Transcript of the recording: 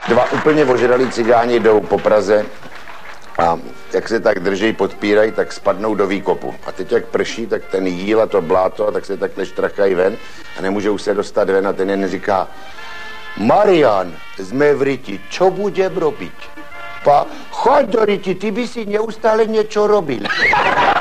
Dva úplně ožralí cigáni jdou po Praze a jak se tak drží, podpírají, tak spadnou do výkopu. A teď jak prší, tak ten jíl a to bláto, tak se takhle štrachají ven a nemůžou se dostat ven a ten jen říká: Marian, jsme v ryti, čo budem robiť? Pa, choď do ryti, ty by si neustále něco robil.